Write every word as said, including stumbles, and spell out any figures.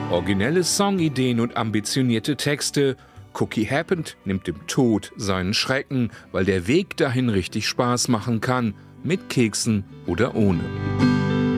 Originelle Songideen und ambitionierte Texte. Cookie Happened nimmt dem Tod seinen Schrecken, weil der Weg dahin richtig Spaß machen kann, mit Keksen oder ohne.